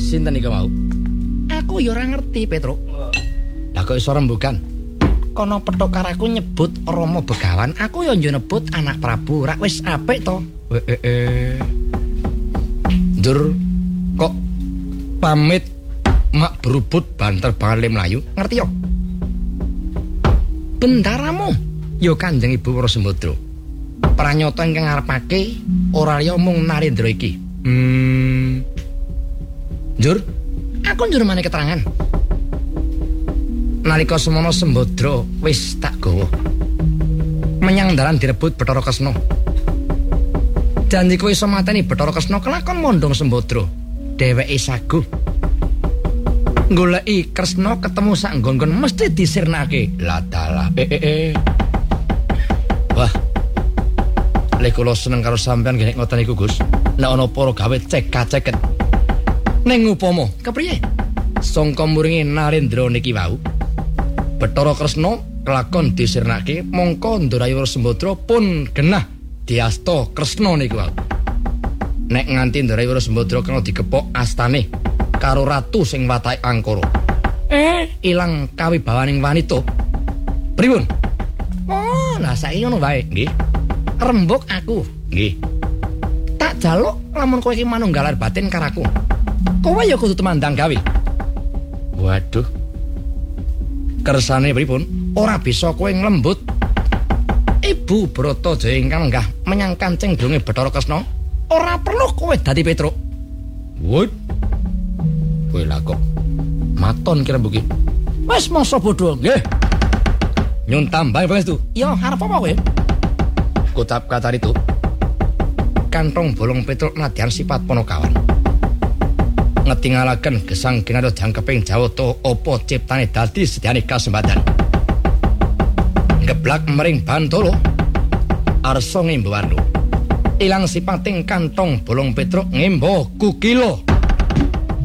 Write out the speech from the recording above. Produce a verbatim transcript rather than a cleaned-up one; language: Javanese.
Sinten iki mau? Aku ya ora ngerti, Petruk. Lah kok iso rembugan? Kono petokaraku nyebut Rama Begawan, aku ya nyebut anak Prabu. Rak wis apik to. Eh eh. Dur kok pamit mak berubut banter banget mlayu. Ngerti yo? Bendaramu ya Kanjeng Ibu Warasembadra. Pranyata ingkang ngarepake ora liya mung Narendra iki. Hmm. Jur, aku njur maneh keterangan. Nalika semono Sembadra wis tak gawa menyang dalan direbut Bathara Kresna. Janji kowe iso mateni Bathara Kresna kelakon mondhong Sembadra. Dheweke saguh goleki Kresna ketemu sak nggon-nggon mesti disirnake. Lah dalah. Eh eh eh. Wah. Lek kula seneng karo sampean gene ngoten iku, Gus. Nek ana para gawe cek-ceket. Ning upama kepriye? Sangka muringi Narendra niki wau Bathara Kresna kelakon disirnake, mongko Ndarayu Warasembadra pun genah diasta Kresna niku wau. Nek nganti Ndarayu Warasembadra kena digepok astane karo ratu sing watake angkara. Eh, ilang kawibawaning wanita. Pripun? Oh, lah saiki ngono wae, nggih. Rembug aku, nggih. Tak jaluk lamun kowe iki manunggalar batin karaku. Kowe ya kudu temandang gawe. Waduh. Kersane pripun? Ora bisa kowe nglembut. Ibu Bratajaya ingkang lenggah menyang kancing dunge Bathara Kresna, ora perlu kowe dadi Petruk. Wut. Kowe lha kok maton ki rembugi. Wis masa bodho, nggih. Nyun tambah pangestu. Ya, arep apa kowe? Kutap katar itu kantong bolong Petruk nadyan sifat Ponokawan ngetingalaken gesang ginado jangkeping Jawata apa ciptane dadi sedyane kasempatan ngeblak mering Bantala arsa ngimbo warna ilang sipating kantong bolong Petruk ngembo kukila.